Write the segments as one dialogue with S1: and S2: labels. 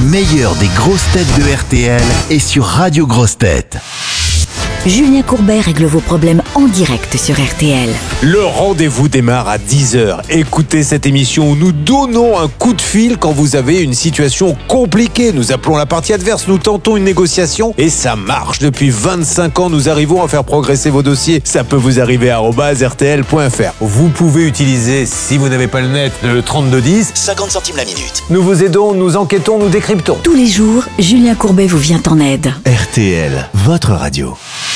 S1: meilleur des grosses têtes de RTL est sur Radio Grosses Têtes.
S2: Julien Courbet règle vos problèmes en direct sur RTL.
S3: Le rendez-vous démarre à 10h. Écoutez cette émission où nous donnons un coup de fil quand vous avez une situation compliquée. Nous appelons la partie adverse, nous tentons une négociation et ça marche. Depuis 25 ans, nous arrivons à faire progresser vos dossiers. Ça peut vous arriver à @rtl.fr. Vous pouvez utiliser, si vous n'avez pas le net, le 3210.
S1: 50 centimes la minute.
S3: Nous vous aidons, nous enquêtons, nous décryptons.
S2: Tous les jours, Julien Courbet vous vient en aide.
S1: RTL, votre radio.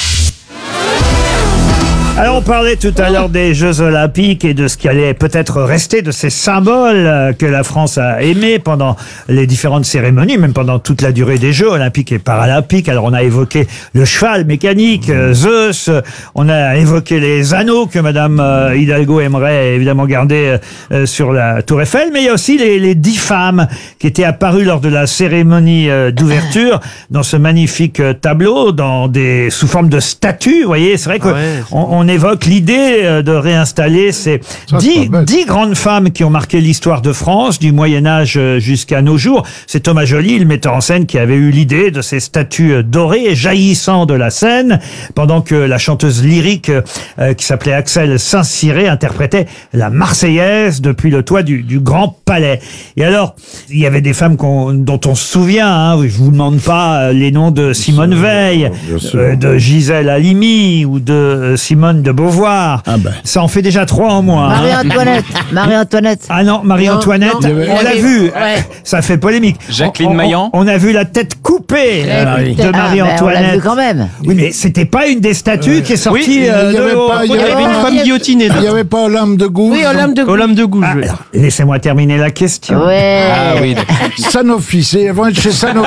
S4: Alors on parlait tout à l'heure des Jeux Olympiques et de ce qui allait peut-être rester de ces symboles que la France a aimés pendant les différentes cérémonies, même pendant toute la durée des Jeux Olympiques et Paralympiques. Alors on a évoqué le cheval mécanique, Zeus, on a évoqué les anneaux que Madame Hidalgo aimerait évidemment garder sur la Tour Eiffel, mais il y a aussi les 10 femmes qui étaient apparues lors de la cérémonie d'ouverture dans ce magnifique tableau, sous forme de statues. Vous voyez, c'est vrai que on évoque l'idée de réinstaller ces 10 grandes femmes qui ont marqué l'histoire de France du Moyen-Âge jusqu'à nos jours. C'est Thomas Joly, le metteur en scène, qui avait eu l'idée de ces statues dorées jaillissant de la scène pendant que la chanteuse lyrique qui s'appelait Axel Saint-Cyr interprétait la Marseillaise depuis le toit du Grand Palais. Et alors, il y avait des femmes dont on se souvient, hein, je vous demande pas les noms de Simone Veil, de Gisèle Halimi ou de Simone de Beauvoir. Ça en fait déjà 3 en moins.
S5: Marie-Antoinette.
S4: Ah non, Marie-Antoinette, on l'a vu.
S5: Ouais.
S4: Ça fait polémique.
S6: Jacqueline Maillan.
S4: On a vu la tête coupée de Marie-Antoinette.
S5: On l'a vu quand même.
S4: Oui, mais c'était pas une des statues qui est sortie
S6: il y avait une femme guillotinée.
S7: Il n'y avait pas Olympe de Gouges.
S5: Oui, Olympe de Gouges.
S4: Alors, laissez-moi terminer la question.
S5: Ouais.
S6: Ah oui.
S7: Sanofi, ils vont être chez Sanofi.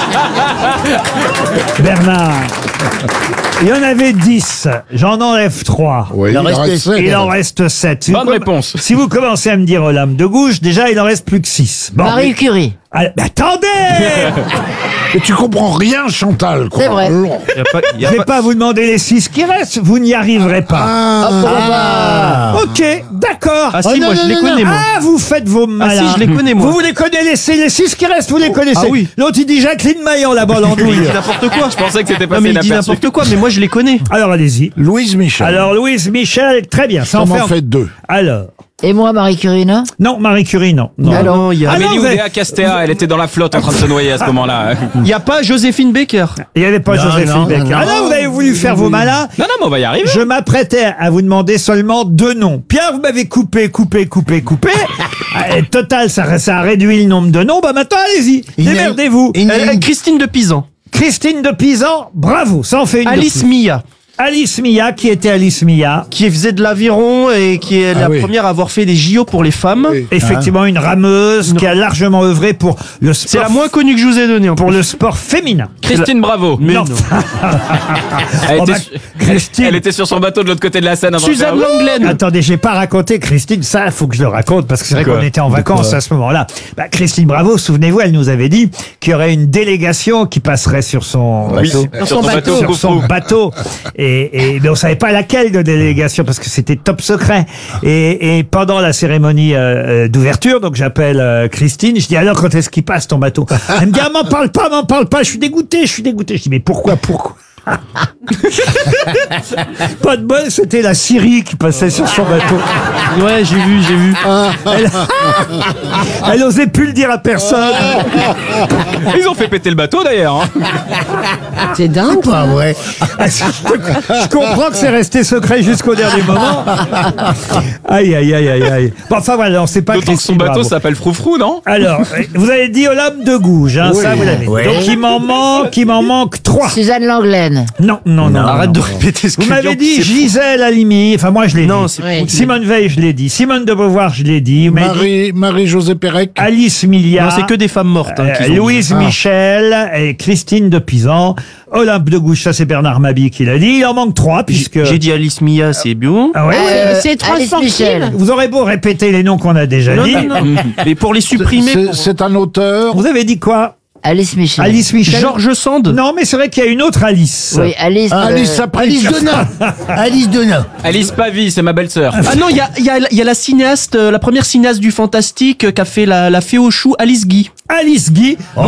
S4: Bernard, il y en avait 10. J'en enlève 3.
S7: Oui,
S4: Il en reste 7.
S6: Bonne réponse.
S4: Si vous commencez à me dire Olympe de Gouges, déjà il en reste plus que 6. Bon.
S5: Marie Curie.
S4: Ah, mais attendez.
S7: Et tu comprends rien, Chantal.
S5: C'est vrai.
S4: Je vais pas vous demander les 6 qui restent, vous n'y arriverez pas. Ok, d'accord.
S6: Ah si, moi je les connais, moi.
S4: Ah, vous faites vos malins.
S6: Ah si, je les connais, moi.
S4: Vous les connaissez, les 6 qui restent, vous les connaissez.
S6: Ah oui.
S4: L'autre, il dit Jacqueline Maillan, la balle en
S6: Mais il
S4: douille.
S6: dit n'importe quoi.
S3: Je pensais que c'était
S6: Non,
S3: passé
S6: mais il dit
S3: inaperçu.
S6: n'importe quoi, mais moi je les connais.
S4: Alors, allez-y.
S7: Louise Michel.
S4: Alors, Louise Michel, très bien. Ça
S7: ça
S4: en
S7: m'en fait 2.
S4: Alors.
S5: Et moi, Marie Curie, non?
S4: Non, Marie Curie, non.
S5: Alors,
S6: non, il y a...
S4: Ah non,
S3: Amélie
S4: vous avez-
S3: Oudéa Castéa, elle était dans la flotte en train de se noyer à ce moment-là.
S6: Il y a pas Joséphine Baker.
S4: Il n'y avait pas Joséphine
S7: non,
S4: Baker.
S7: non.
S4: Ah non, vous avez voulu faire vos malins.
S3: Non, mais on va y arriver.
S4: Je m'apprêtais à vous demander seulement 2 noms. Pierre, vous m'avez coupé. Total, ça a réduit le nombre de noms. Bah maintenant, allez-y. Démerdez-vous.
S6: Christine de Pisan.
S4: Christine de Pisan, bravo. Ça en fait une de
S6: Alice
S4: plus.
S6: Mia,
S4: Alice Mia, qui était Alice Mia.
S6: qui faisait de l'aviron et qui est la première à avoir fait les JO pour les femmes.
S7: Oui.
S4: Effectivement, une rameuse qui a largement œuvré pour le sport.
S6: C'est la moins connue que je vous ai donnée.
S4: pour le sport féminin.
S3: Christine Bravo.
S6: Mais
S4: Non.
S6: non.
S3: Elle,
S4: Oh,
S3: était
S4: bah,
S3: su-
S4: Christine.
S3: elle était sur son bateau de l'autre côté de la Seine. avant de
S6: Suzanne
S3: faire-
S6: Langlaine.
S4: Attendez, j'ai pas raconté Christine, ça, faut que je le raconte, parce que c'est vrai
S3: Quoi
S4: qu'on était en vacances à ce moment-là. Bah, Christine Bravo, souvenez-vous, elle nous avait dit qu'il y aurait une délégation qui passerait sur son bateau.
S3: Sur son bateau.
S4: Sur son bateau. Mais on savait pas laquelle de délégation, parce que c'était top secret. Et pendant la cérémonie d'ouverture, donc j'appelle Christine, je dis alors quand est-ce qu'il passe ton bateau? Elle me dit ah, m'en parle pas, je suis dégoûté. Je dis mais pourquoi? Pas de bol, c'était la Syrie qui passait sur son bateau.
S6: Ouais, j'ai vu.
S4: Elle osait plus le dire à personne.
S3: Ils ont fait péter le bateau d'ailleurs. Hein.
S5: c'est dingue.
S7: Pas vrai.
S4: Je comprends que c'est resté secret jusqu'au dernier moment. Aïe. Bon, enfin voilà, on sait pas.
S3: D'autant que son
S4: Christine
S3: bateau
S4: Bravo.
S3: s'appelle Froufrou, non?
S4: Alors, vous avez dit Olympe de Gouges, hein,
S7: Oui.
S4: ça vous l'avez.
S7: Oui.
S4: Donc il m'en manque 3.
S5: Suzanne Langlaine.
S4: Non.
S6: Arrête de répéter ce que
S4: Vous
S6: je
S4: m'avez
S6: dis,
S4: dit Gisèle Halimi, enfin moi je l'ai
S6: Non,
S4: dit.
S6: c'est
S5: Oui.
S4: Simone Veil, je l'ai dit. Simone de Beauvoir, je l'ai dit. Vous m'avez dit
S7: Marie-Josée Pérec.
S4: Alice Milia.
S6: Non, c'est que des femmes mortes. Hein, qu'ils ont
S4: Louise
S6: dit.
S4: Michel et Christine de Pisan. Olympe de Gouges, ça c'est Bernard Mabie qui l'a dit. Il en manque 3 puisque...
S6: J'ai dit Alice Mia, c'est bon.
S4: Ah ouais,
S5: C'est 3 Michel.
S4: Vous aurez beau répéter les noms qu'on a déjà dit.
S6: Non. Mais pour les supprimer,
S7: C'est un auteur.
S4: Vous avez dit quoi?
S5: Alice Michel.
S4: Alice Michel.
S6: Georges Sand.
S4: Non, mais c'est vrai qu'il y a une autre Alice.
S5: Oui, Alice.
S7: Alice Sapris.
S5: Alice Denain.
S3: Alice Pavie, c'est ma belle-sœur.
S6: Ah non, il y a la cinéaste, la première cinéaste du fantastique qui a fait la fée aux choux, Alice Guy.
S4: Alice Guy.